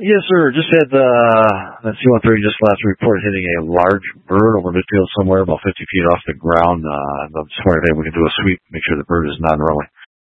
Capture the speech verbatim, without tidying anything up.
Yes, sir. Just had uh, that C one thirty just last report hitting a large bird over midfield somewhere about fifty feet off the ground. Uh, I'm just wondering if we can do a sweep, make sure the bird is non-rolling.